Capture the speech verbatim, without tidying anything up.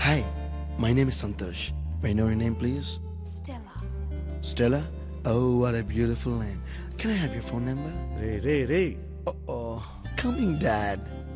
Hi, my name is Santosh. May I know your name, please? Stella. Stella? Oh, what a beautiful name. Can I have your phone number? Ray ray ray Oh, coming, Dad.